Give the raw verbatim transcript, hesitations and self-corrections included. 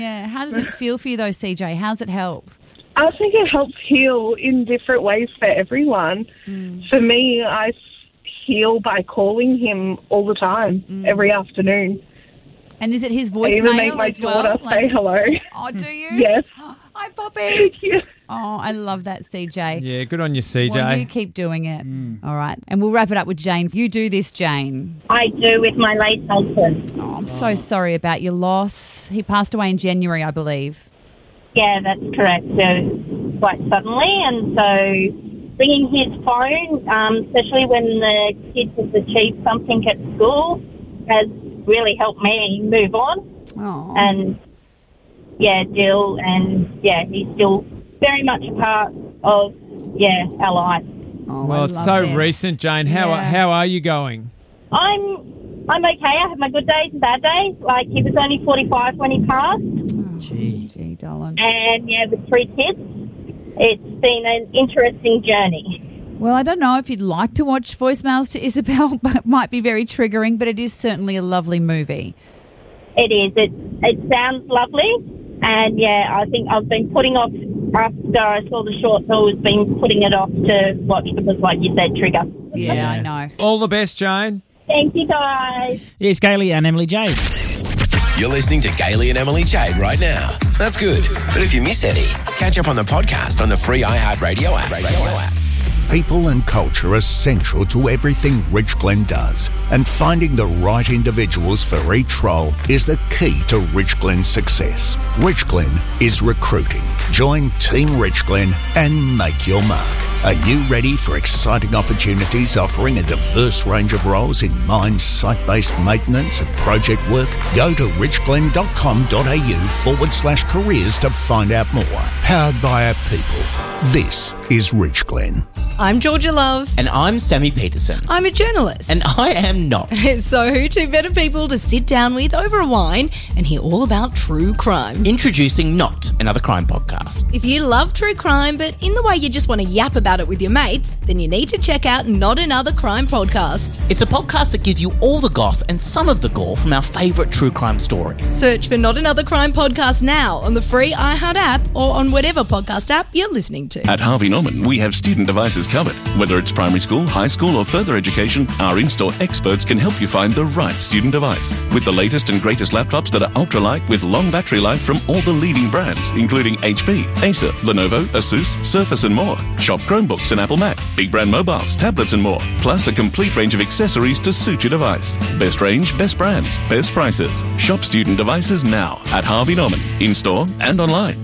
Yeah. How does it feel for you though, C J? How's it help? I think it helps heal in different ways for everyone. Mm. For me, I heal by calling him all the time, mm. every afternoon. And is it his voicemail I even make my as daughter well? say like, hello. Oh, do you? Yes. Hi, Poppy. Yeah. Oh, I love that, C J. Yeah, good on you, C J. Well, you keep doing it. Mm. All right. And we'll wrap it up with Jane. You do this, Jane. I do with my late husband. Oh, I'm so sorry about your loss. He passed away in January, I believe. Yeah, that's correct. So quite suddenly. And so ringing his phone, um, especially when the kids have achieved something at school, has really helped me move on. Oh. And, yeah, Jill, and, yeah, he's still very much a part of, yeah, our life. Oh, well, I it's love so this. recent, Jane. How Yeah. how are you going? I'm I'm okay. I have my good days and bad days. Like, he was only forty-five when he passed. Oh, Gee. Gee, darling. And, yeah, with three kids, it's been an interesting journey. Well, I don't know if you'd like to watch Voicemails to Isabel, but it might be very triggering, but it is certainly a lovely movie. It is. It, it sounds lovely. And, yeah, I think I've been putting off, after I saw the shorts, I've always been putting it off to watch because, like you said, trigger. Yeah, yeah. I know. All the best, Jane. Thank you, guys. It's Gailey and Emily Jade. You're listening to Gailey and Emily Jade right now. That's good. But if you miss any, catch up on the podcast on the free iHeartRadio app. Radio app. People and culture are central to everything Rich Glen does, and finding the right individuals for each role is the key to Rich Glen's success. Rich Glen is recruiting. Join Team Rich Glen and make your mark. Are you ready for exciting opportunities offering a diverse range of roles in mines, site-based maintenance and project work? Go to richglen.com.au forward slash careers to find out more. Powered by our people. This is Rich Glen. I'm Georgia Love. And I'm Sammy Peterson. I'm a journalist. And I am not. So who two better people to sit down with over a wine and hear all about true crime? Introducing Not, another crime podcast. If you love true crime, but in the way you just want to yap about it with your mates, then you need to check out Not Another Crime Podcast. It's a podcast that gives you all the goss and some of the gore from our favourite true crime stories. Search for Not Another Crime Podcast now on the free iHeart app or on whatever podcast app you're listening to. At Harvey Norman, we have student devices covered. Whether it's primary school, high school or further education, our in-store experts can help you find the right student device. With the latest and greatest laptops that are ultra-light with long battery life from all the leading brands, including H P, Acer, Lenovo, Asus, Surface and more. Shop Chromebooks and Apple Mac, big brand mobiles, tablets and more. Plus a complete range of accessories to suit your device. Best range, best brands, best prices. Shop student devices now at Harvey Norman, in-store and online.